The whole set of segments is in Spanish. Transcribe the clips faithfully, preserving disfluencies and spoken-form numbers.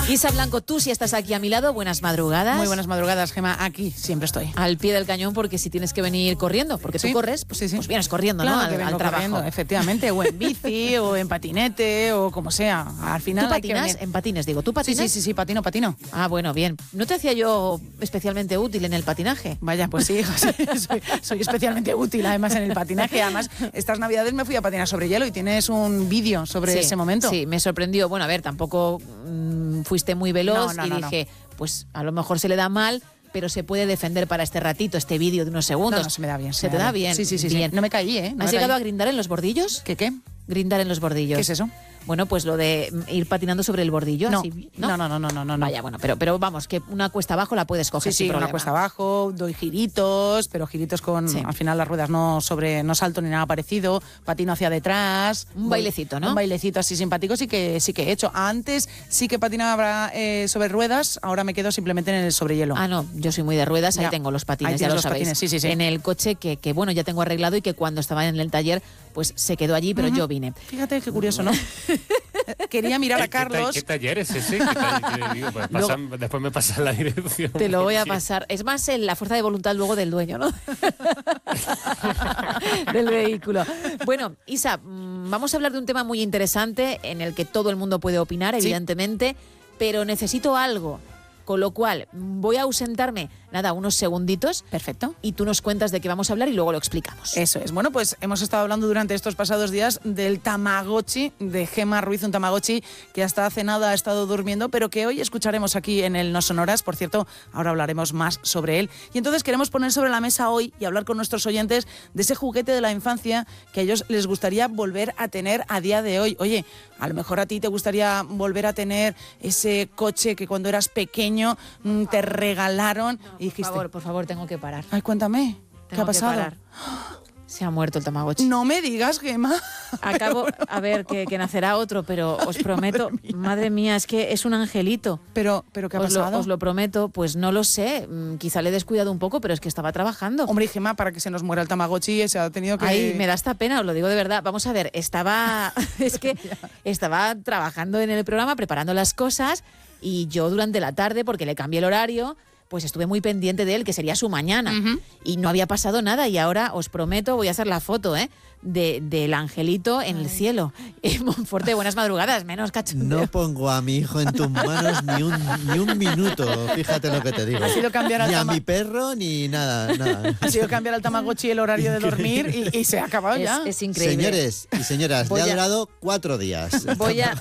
Isa Blanco, tú si estás aquí a mi lado, buenas madrugadas. Muy buenas madrugadas, Gema. Aquí siempre estoy. Al pie del cañón, porque si tienes que venir corriendo, porque sí, tú corres, pues, sí, sí. pues vienes corriendo, claro, ¿no? Al, que vengo al trabajo. Corriendo, efectivamente, o en bici, o en patinete, o como sea. Al final ¿Tú hay que patinas? venir. En patines, digo. ¿Tú Sí, patinas? sí, sí, sí, patino, patino. Ah, bueno, bien. ¿No te hacía yo especialmente útil en el patinaje? Vaya, pues sí, sí, soy, soy especialmente útil además en el patinaje. Además, estas navidades me fui a patinar sobre hielo y tienes un vídeo sobre sí, ese momento. Sí, me sorprendió. Bueno, a ver, tampoco mmm, fuiste muy veloz no, no, y no, dije, no. pues a lo mejor se le da mal, pero se puede defender para este ratito, este vídeo de unos segundos. No, no, se me da bien. ¿Se, se te me da bien? Sí, sí, sí, bien. sí. No me caí, ¿eh? No ¿Has me llegado caí. a grindar en los bordillos? ¿Qué qué? Grindar en los bordillos. ¿Qué es eso? Bueno, pues lo de ir patinando sobre el bordillo. No, así, ¿no? no, no, no, no, no. Vaya, bueno, pero, pero vamos, que una cuesta abajo la puedes coger Sí, sin sí, problema. una cuesta abajo, doy giritos, pero giritos con, Sí. al final las ruedas no sobre, no salto ni nada parecido, patino hacia detrás. Un voy- bailecito, ¿no? Un bailecito así simpático sí que sí que he hecho. Antes sí que patinaba eh, sobre ruedas, ahora me quedo simplemente en el sobrehielo. Ah, no, yo soy muy de ruedas, ahí Ya. tengo los Ahí patines, ya tienes lo los sabéis. patines, sí, sí, sí. En el coche que, que, bueno, ya tengo arreglado y que cuando estaba en el taller, pues se quedó allí, pero Ujú. yo vine. Fíjate qué curioso, ¿no? Quería mirar a ¿Qué, ta- Carlos. ¿Qué taller es ese? ¿Qué tal- digo, pues pasan- después me pasan la dirección. Te lo voy a Sí. pasar. Es más en la fuerza de voluntad luego del dueño, ¿no? Del vehículo. Bueno, Isa, mm, vamos a hablar de un tema muy interesante en el que todo el mundo puede opinar, Sí. evidentemente, pero necesito algo. Con lo cual, voy a ausentarme, nada, unos segunditos. Perfecto. Y tú nos cuentas de qué vamos a hablar y luego lo explicamos. Eso es. Bueno, pues hemos estado hablando durante estos pasados días del Tamagotchi, de Gema Ruiz, un Tamagotchi que hasta hace nada ha estado durmiendo, pero que hoy escucharemos aquí en el No Sonoras. Por cierto, ahora hablaremos más sobre él. Y entonces queremos poner sobre la mesa hoy y hablar con nuestros oyentes de ese juguete de la infancia que a ellos les gustaría volver a tener a día de hoy. Oye, a lo mejor a ti te gustaría volver a tener ese coche que cuando eras pequeño mm, te regalaron y dijiste... Por favor, por favor, tengo que parar. Ay, cuéntame, ¿qué Tengo ha pasado? que parar. Se ha muerto el Tamagotchi. No me digas, Gemma. Acabo, a ver, que, que nacerá otro, pero os Ay, prometo, madre mía. madre mía, es que es un angelito. Pero, pero ¿qué ha Os lo, pasado? os lo prometo, pues no lo sé, mm, quizá le he descuidado un poco, pero es que estaba trabajando. Hombre, y Gemma, para que se nos muera el Tamagotchi, se ha tenido que... Ay, me da esta pena, os lo digo de verdad. Vamos a ver, estaba, es que estaba trabajando en el programa, preparando las cosas, y yo durante la tarde, porque le cambié el horario, pues estuve muy pendiente de él, que sería su mañana. Ujú. Y no había pasado nada, y ahora os prometo, voy a hacer la foto, ¿eh? De, del angelito en el cielo. Eh, Monforte, buenas madrugadas, menos cachondeo. No pongo a mi hijo en tus manos ni un, ni un minuto, fíjate lo que te digo. Ha sido cambiar al Ni a tama- mi perro, ni nada, nada. Ha sido cambiar al Tamagotchi el horario de dormir y, y se ha acabado Es, ya. es increíble. Señores y señoras, Voy le ha a- durado cuatro días. Voy a...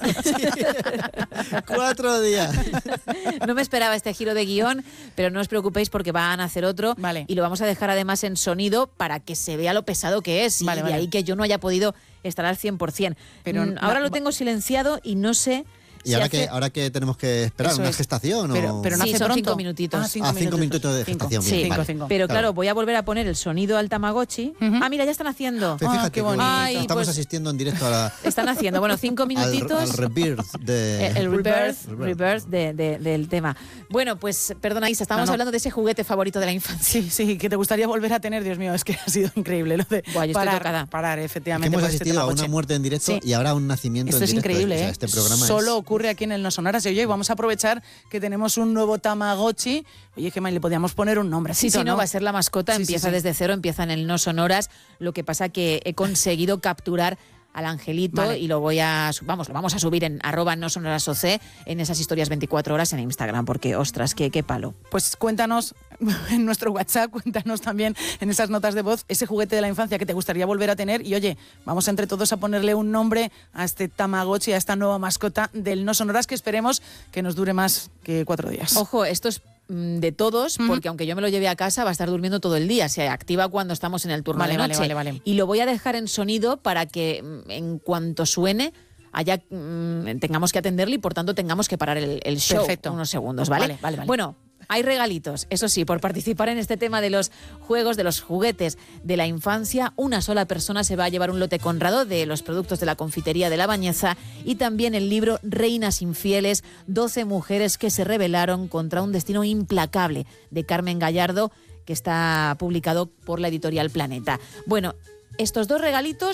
Cuatro días. No me esperaba este giro de guión, pero no os preocupéis porque van a hacer otro. Vale. Y lo vamos a dejar además en sonido para que se vea lo pesado que es. Vale, y de vale. ahí que yo no haya podido estar al cien por ciento. Pero Mm, no- ahora lo va- tengo silenciado y no sé... ¿Y si ahora hace- qué, ahora qué tenemos que esperar? Eso ¿Una es. gestación? Pero, o... pero Sí, nace son pronto. cinco minutitos. Ah, cinco, Ah, cinco minutos de Cinco. gestación, bien, Cinco, vale. cinco. Pero claro. Claro. voy a volver a poner el sonido al Tamagotchi. Ujú. Ah, mira, ya están haciendo. Pues Ah, fíjate, qué que bonito. Ay, estamos pues- asistiendo en directo a la, Están haciendo, bueno, cinco al, minutitos. al rebirth de... Eh, El rebirth, Rebirth. rebirth de- de- del tema. Bueno, pues perdona Isa, estábamos No, no. hablando de ese juguete favorito de la infancia. Sí, sí, que te gustaría volver a tener, Dios mío, es que ha sido increíble lo de Buah, yo estoy parar, tocada. parar, Que efectivamente. hemos por este asistido a una Tamagotchi. muerte en directo Sí. y ahora a un nacimiento Esto en es directo. increíble, O sea, ¿eh? este programa Solo es... ocurre aquí en el No Sonoras. Y oye, vamos a aprovechar que tenemos un nuevo Tamagotchi. Oye, Gemma, le podíamos poner un nombre. Sí, sí, no, va a ser la mascota, Sí, sí, empieza sí. desde cero, empieza en el No Sonoras. Lo que pasa que he conseguido capturar al angelito Vale. y lo voy a, su- vamos, lo vamos a subir en arroba no sonoras oc en esas historias veinticuatro horas en Instagram, porque ostras, qué, qué palo. Pues cuéntanos en nuestro WhatsApp, cuéntanos también en esas notas de voz ese juguete de la infancia que te gustaría volver a tener. Y oye, vamos entre todos a ponerle un nombre a este Tamagotchi, a esta nueva mascota del No Sonoras, que esperemos que nos dure más que cuatro días. Ojo, esto es mm, de todos, Ujú. porque aunque yo me lo lleve a casa, va a estar durmiendo todo el día. Se activa cuando estamos en el turno Vale, de vale, noche. vale, vale. Y lo voy a dejar en sonido para que mm, en cuanto suene haya, mm, tengamos que atenderle y por tanto tengamos que parar el, el show Perfecto. unos segundos, ¿vale? Vale, vale, vale. Bueno, hay regalitos, eso sí, por participar en este tema de los juegos, de los juguetes de la infancia. Una sola persona se va a llevar un lote Conrado de los productos de la confitería de La Bañeza y también el libro Reinas infieles, doce mujeres que se rebelaron contra un destino implacable, de Carmen Gallardo, que está publicado por la editorial Planeta. Bueno, estos dos regalitos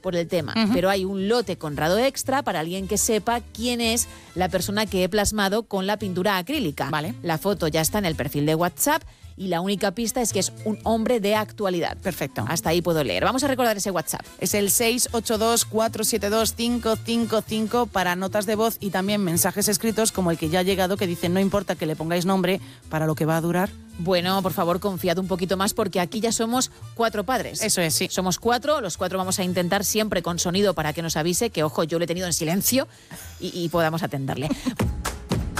por el tema, Ujú. pero hay un lote Conrado extra para alguien que sepa quién es la persona que he plasmado con la pintura acrílica. Vale. La foto ya está en el perfil de WhatsApp y la única pista es que es un hombre de actualidad. Perfecto. Hasta ahí puedo leer. Vamos a recordar ese WhatsApp. Es el seis ocho dos, cuatro siete dos, cinco cinco cinco para notas de voz y también mensajes escritos como el que ya ha llegado que dice no importa que le pongáis nombre para lo que va a durar. Bueno, por favor, confiad un poquito más porque aquí ya somos cuatro padres. Eso es, sí. Somos cuatro, los cuatro vamos a intentar siempre con sonido para que nos avise que, ojo, yo lo he tenido en silencio y, y podamos atenderle.